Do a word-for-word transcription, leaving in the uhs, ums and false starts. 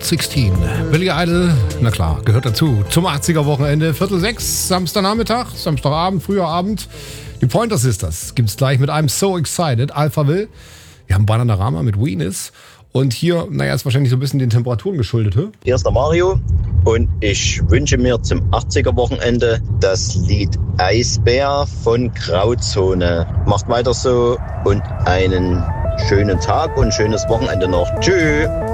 sechzehn. Billy Idol, na klar, gehört dazu. Zum achtziger-Wochenende, Viertel sechs, Samstagnachmittag, Samstagabend, früher Abend. Die Pointer Sisters gibt's gleich mit einem So Excited, Alphaville. Wir haben Bananarama mit Venus. Und hier, naja, ist wahrscheinlich so ein bisschen den Temperaturen geschuldet. He? Hier ist der Mario und ich wünsche mir zum achtziger-Wochenende das Lied Eisbär von Grauzone. Macht weiter so und einen schönen Tag und schönes Wochenende noch. Tschüss!